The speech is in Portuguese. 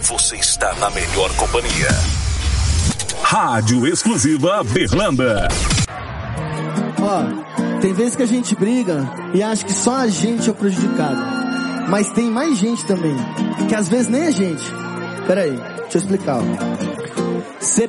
você está na melhor companhia. Rádio Exclusiva Berlanda. Ó, tem vezes que a gente briga e acha que só a gente é o prejudicado. Mas tem mais gente também, que às vezes nem a gente. Peraí, deixa eu explicar, ó.